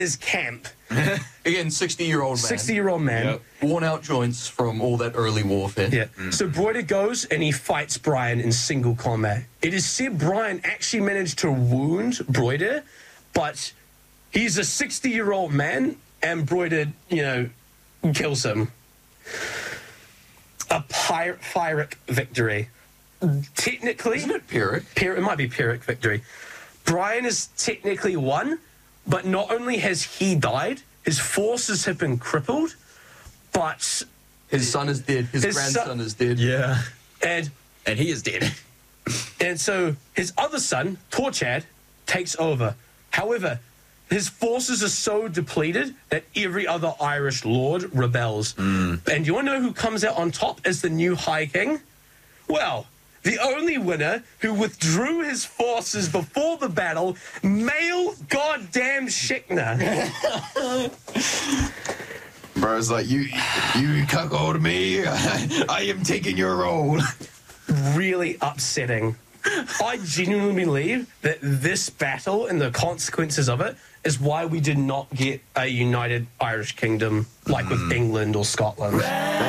his camp. Again, 60-year-old man. 60-year-old man. Yep. Worn out joints from all that early warfare. Yeah. So Broider goes and he fights Brian in single combat. It is said Brian actually managed to wound Broider, but he's a 60-year-old man and Broider, kills him. A Pyrrhic victory. Technically... Isn't it Pyrrhic? It might be Pyrrhic victory. Brian is technically won, but not only has he died, his forces have been crippled, but... His son is dead. His grandson is dead. Yeah. And he is dead. And so his other son, Torchad, takes over. However, his forces are so depleted that every other Irish lord rebels. And you want to know who comes out on top as the new High King? Well, the only winner who withdrew his forces before the battle, male goddamn Shikna. Bro's like, you cuckold me. I am taking your role. Really upsetting. I genuinely believe that this battle and the consequences of it is why we did not get a united Irish kingdom like with England or Scotland.